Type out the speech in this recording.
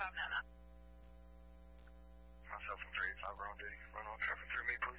Myself from 385 we're on duty. Run on traffic through me, please.